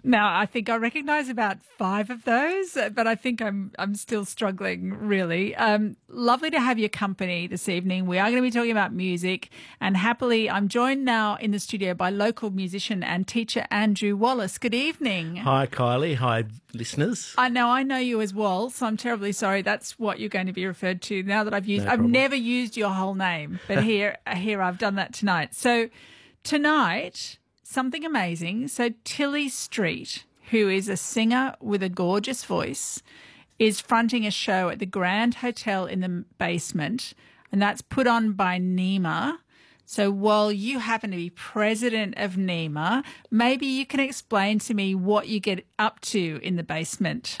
Now, I think I recognise about 5 of those, but I think I'm still struggling, really. Lovely to have your company this evening. We are going to be talking about music, and happily, I'm joined now in the studio by local musician and teacher Andrew Wallace. Good evening. Hi, Kylie. Hi, listeners. I know you as Wal, so I'm terribly sorry. That's what you're going to be referred to now that I've never used your whole name, but here I've done that tonight. So tonight, something amazing. So Tilly Street, who is a singer with a gorgeous voice, is fronting a show at the Grand Hotel in the basement, and that's put on by NEMA. So while you happen to be president of NEMA, maybe you can explain to me what you get up to in the basement.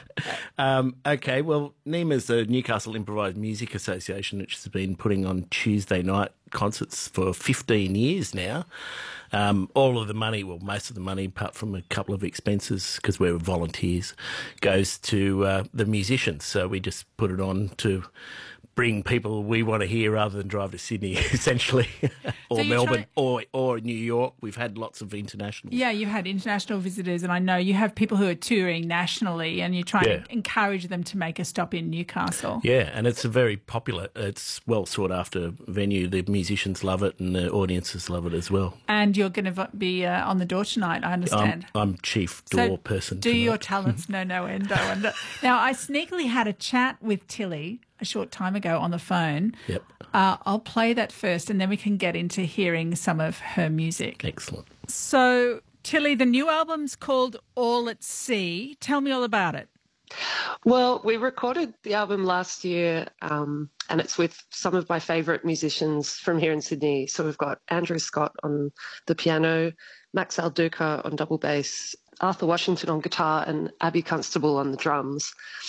Okay, well, NEMA is the Newcastle Improvised Music Association, which has been putting on Tuesday night concerts for 15 years now. All of the money, well, most of the money, apart from a couple of expenses, because we're volunteers, goes to the musicians. So we just put it on to bring people we want to hear rather than drive to Sydney, essentially, or so Melbourne, or New York. We've had lots of international. Yeah, you've had international visitors, and I know you have people who are touring nationally, and you're trying to encourage them to make a stop in Newcastle. Yeah, and it's a very popular, it's well sought after venue. The musicians love it, and the audiences love it as well. And you're going to be on the door tonight, I understand. I'm chief door person. Do tonight. your talents know no end? I wonder. Now, I sneakily had a chat with Tilly a short time ago on the phone. Yep. I'll play that first, and then we can get into hearing some of her music. Excellent. So, Tilly, the new album's called All at Sea. Tell me all about it. Well, we recorded the album last year, and it's with some of my favourite musicians from here in Sydney. So we've got Andrew Scott on the piano, Max Alduca on double bass, Arthur Washington on guitar, and Abby Constable on the drums.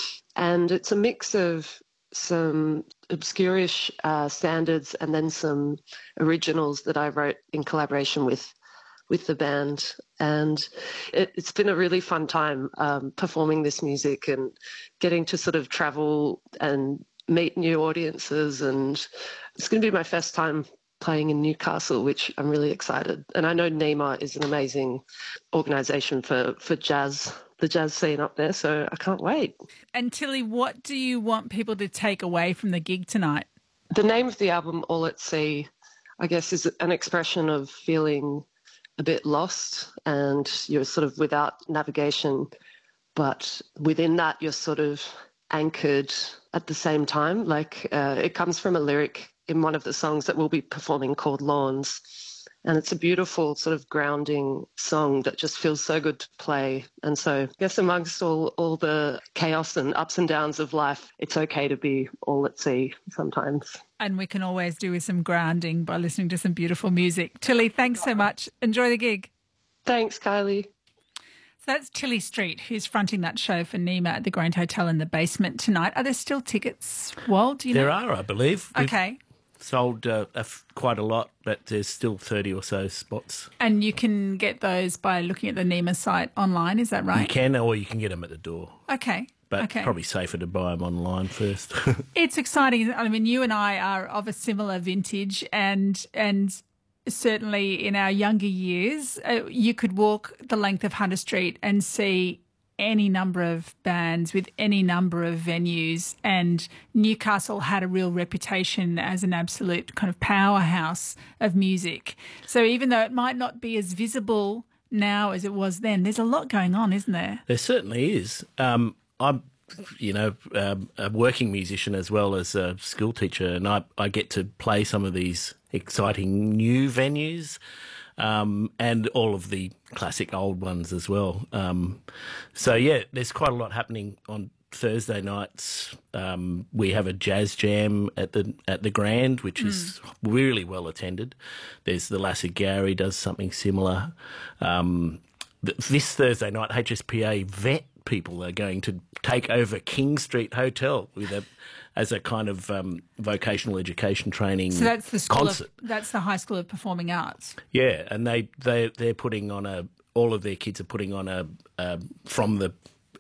And it's a mix of some obscurish standards and then some originals that I wrote in collaboration with the band. And it's been a really fun time performing this music and getting to sort of travel and meet new audiences. And it's going to be my first time playing in Newcastle, which I'm really excited. And I know NEMA is an amazing organisation for jazz, the jazz scene up there, so I can't wait. And Tilly, what do you want people to take away from the gig tonight? The name of the album, All at Sea, I guess is an expression of feeling a bit lost and you're sort of without navigation, but within that you're sort of anchored at the same time. Like it comes from a lyric in one of the songs that we'll be performing called Lawns. And it's a beautiful sort of grounding song that just feels so good to play. And so I guess amongst all the chaos and ups and downs of life, it's okay to be all at sea sometimes. And we can always do with some grounding by listening to some beautiful music. Tilly, thanks so much. Enjoy the gig. Thanks, Kylie. So that's Tilly Street, who's fronting that show for NEMA at the Grand Hotel in the basement tonight. Are there still tickets, Wal? Do you know? There are, I believe. Okay. Sold quite a lot, but there's still 30 or so spots. And you can get those by looking at the NEMA site online, is that right? You can, or you can get them at the door. Okay. But probably safer to buy them online first. It's exciting. I mean, you and I are of a similar vintage, and certainly in our younger years, you could walk the length of Hunter Street and see any number of bands with any number of venues, and Newcastle had a real reputation as an absolute kind of powerhouse of music. So even though it might not be as visible now as it was then, there's a lot going on, isn't there? There certainly is. I'm, a working musician as well as a school teacher, and I get to play some of these exciting new venues. And all of the classic old ones as well. So, yeah, there's quite a lot happening on Thursday nights. We have a jazz jam at the Grand, which is really well attended. There's the Lassie Gowrie does something similar. This Thursday night, HSPA vet people are going to take over King Street Hotel as a kind of vocational education training concert. So that's that's the High School of Performing Arts. Yeah, and they're putting on all of their kids are putting on from the